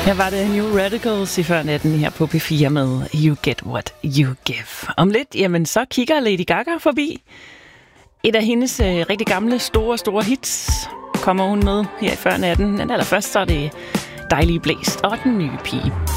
Her var det New Radicals i før natten her på P4 med You Get What You Give. Om lidt, jamen så kigger Lady Gaga forbi. Et af hendes rigtig gamle, store hits kommer hun med her i før natten. Men allerførst så er det Dejlige Blæst og Den Nye Pige.